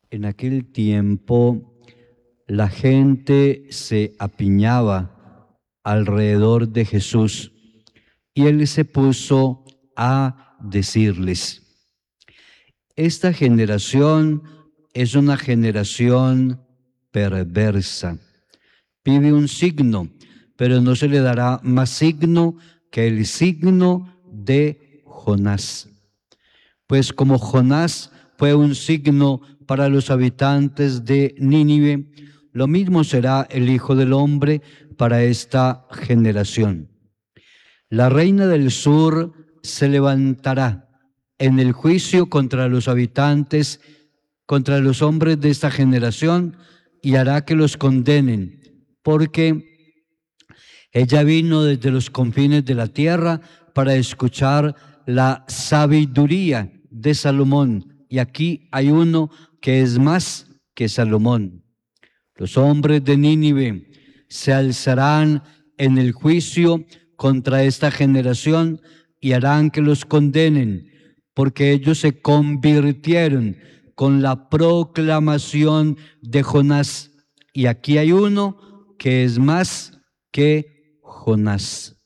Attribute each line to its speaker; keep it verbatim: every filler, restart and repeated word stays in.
Speaker 1: En aquel tiempo la gente se apiñaba alrededor de Jesús y él se puso a decirles: esta generación es una generación perversa. Pide un signo, pero no se le dará más signo que el signo de Jonás. Pues como Jonás fue un signo para los habitantes de Nínive, lo mismo será el Hijo del Hombre para esta generación. La reina del sur se levantará en el juicio contra los habitantes, contra los hombres de esta generación, y hará que los condenen, porque ella vino desde los confines de la tierra para escuchar la sabiduría de Salomón, y aquí hay uno que es más que Salomón. Los hombres de Nínive se alzarán en el juicio contra esta generación y harán que los condenen, porque ellos se convirtieron con la proclamación de Jonás. Y aquí hay uno que es más que Jonás.